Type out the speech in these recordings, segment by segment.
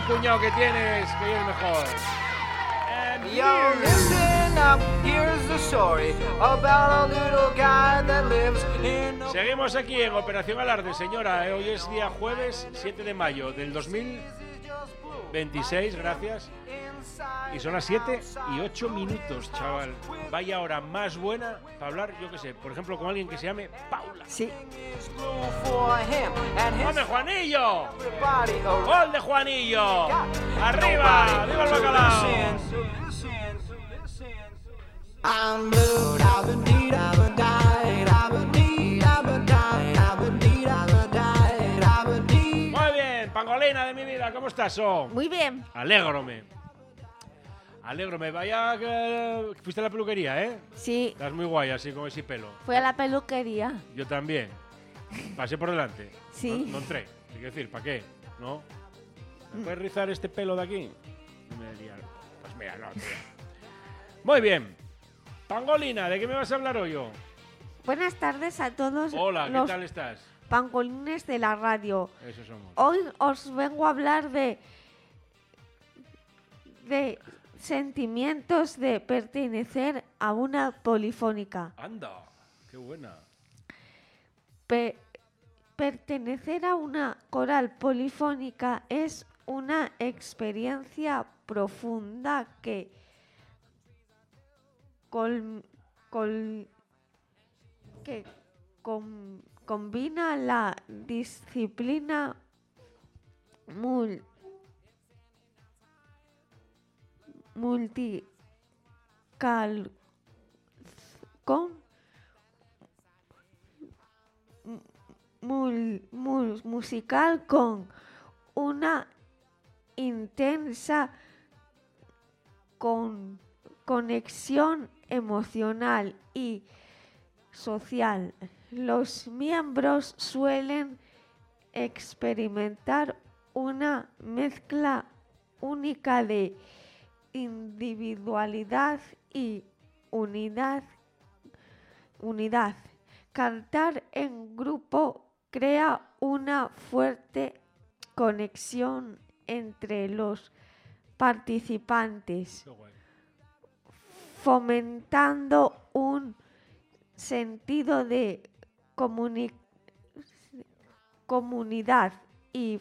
cuñado que tienes, que es mejor. Yo, listen up, here's the story about a little guy that lives in a... Seguimos aquí en Operación Alarde, señora. Hoy es día jueves 7 de mayo del 2026, gracias. Y son las 7:08, chaval. Vaya hora más buena para hablar, yo qué sé, por ejemplo, con alguien que se llame Paula. Sí. ¡Hombre, Juanillo! ¡Gol de Juanillo! ¡Arriba! ¡Viva el bacalao! I'm blue, I've been deed, I've been died, I've been deed, I've been died, I've been deed, I've been died, I've been deed. Muy bien, pangolina de mi vida, ¿cómo estás? Muy bien. Alégrome, vaya que fuiste a la peluquería, ¿eh? Sí. Estás muy guay así con ese pelo. Fui a la peluquería. Yo también. Pasé por delante. Sí. No entré. Quiero decir, ¿para qué? ¿No? ¿Me puedes rizar este pelo de aquí? Y me diría, pues mira, no, tío. Muy bien. Pangolina, ¿de qué me vas a hablar hoy yo? Buenas tardes a todos. Hola, ¿qué los tal estás? pangolines de la radio. Eso somos. Hoy os vengo a hablar de sentimientos de pertenecer a una polifónica. Anda, qué buena. Pertenecer a una coral polifónica es una experiencia profunda que combina la disciplina musical con una intensa conexión emocional y social. Los miembros suelen experimentar una mezcla única de individualidad y unidad. Cantar en grupo crea una fuerte conexión entre los participantes, Qué guay. fomentando un sentido de comunidad y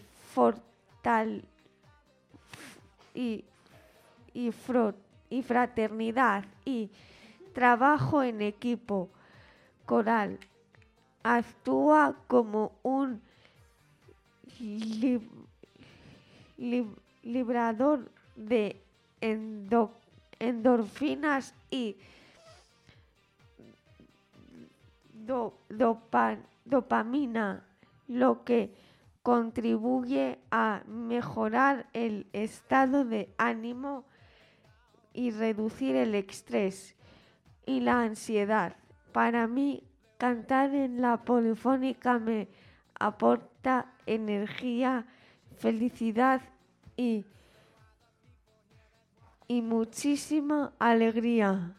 fraternidad y trabajo en equipo. Coral actúa como un liberador de endorfinas y dopamina, lo que contribuye a mejorar el estado de ánimo y reducir el estrés y la ansiedad. Para mí, cantar en la polifónica me aporta energía, felicidad y muchísima alegría.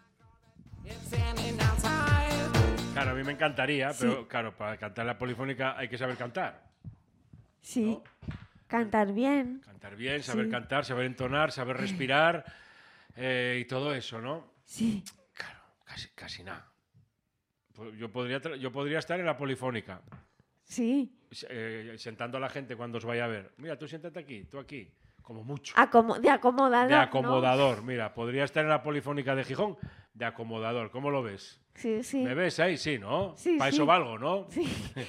Claro, a mí me encantaría, pero claro, para cantar en la polifónica hay que saber cantar. Sí, ¿no? cantar bien. Cantar bien, saber cantar, saber entonar, saber respirar y todo eso, ¿no? Sí. Claro, casi nada. Yo podría estar en la polifónica. Sí. Sentando a la gente cuando os vaya a ver. Mira, tú siéntate aquí, tú aquí. Como mucho. De acomodador. De acomodador. ¿No? Mira, podría estar en la polifónica de Gijón de acomodador. ¿Cómo lo ves? Sí, sí. ¿Me ves ahí? Sí, ¿no? Sí, Para sí. eso valgo, ¿no? Sí.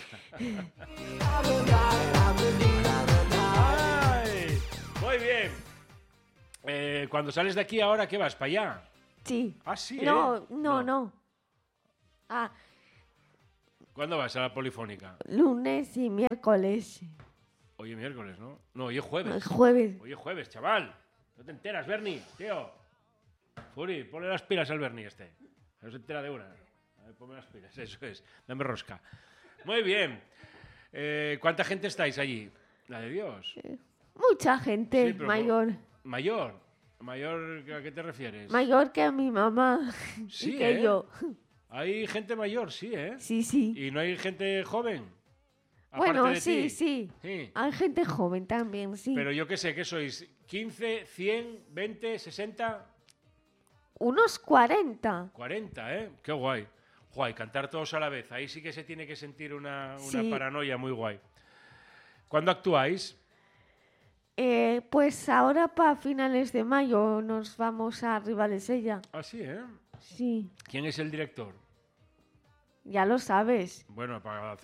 Ay, muy bien. Cuando sales de aquí ahora, ¿qué vas? ¿Para allá? Sí. Ah, sí, No. Ah, ¿Cuándo vas a la polifónica? lunes y miércoles. Hoy es miércoles, ¿no? No, hoy es jueves. Jueves. Hoy es jueves, chaval. No te enteras, Bernie, tío. Furi, ponle las pilas al Bernie este. No se entera de una. A ver, ponme las pilas, eso es. Dame rosca. Muy bien. ¿Cuánta gente estáis allí? La de Dios. Mucha gente Sí, pero mayor. ¿Mayor? ¿Mayor a qué te refieres? Mayor que mi mamá Sí, y que yo. Hay gente mayor, sí, ¿eh? Sí, sí. ¿Y no hay gente joven? Bueno, aparte de sí, ti. sí. Sí. Hay gente joven también, sí. Pero yo qué sé, ¿qué sois? ¿15, 100, 20, 60, Unos 40. 40, ¿eh? Qué guay. Guay, cantar todos a la vez. Ahí sí que se tiene que sentir una Sí. paranoia muy guay. ¿Cuándo actuáis? Pues ahora para finales de mayo nos vamos a Ribadesella. Ah, sí, ¿eh? Sí, ¿Quién es el director? ya lo sabes. Bueno, para